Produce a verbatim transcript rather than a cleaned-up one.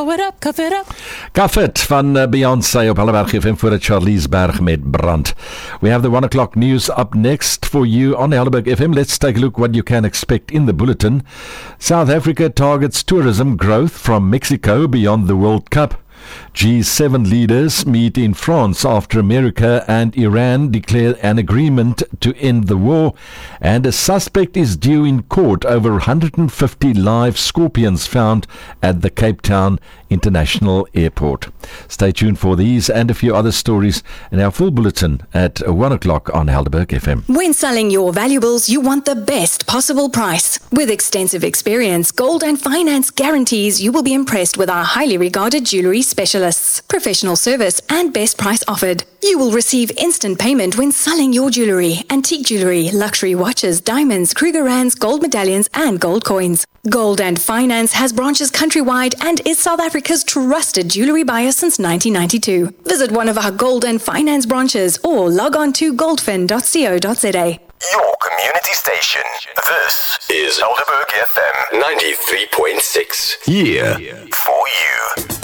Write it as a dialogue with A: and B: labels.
A: Blow it up, cuff it up.
B: Cuff it van uh, Beyoncé op Helleberg F M voor het Charliesberg met Brand. We have the one o'clock news up next for you on Helleberg F M. Let's take a look what you can expect in the bulletin. South Africa targets tourism growth from Mexico beyond the World Cup. G seven leaders meet in France after America and Iran declare an agreement to end the war, and a suspect is due in court over one hundred fifty live scorpions found at the Cape Town International Airport. Stay tuned for these and a few other stories in our full bulletin at one o'clock on Helderberg F M.
C: When selling your valuables, you want the best possible price. With extensive experience, Gold and Finance guarantees you will be impressed with our highly regarded jewellery specialists, professional service and best price offered. You will receive instant payment when selling your jewellery, antique jewellery, luxury watches, diamonds, Krugerrands, gold medallions and gold coins. Gold and Finance has branches countrywide and is South Africa's trusted jewellery buyer since nineteen ninety-two. Visit one of our Gold and Finance branches or log on to goldfin dot co dot za.
D: Your community station. This is Helderberg F M ninety-three point six. Here for you.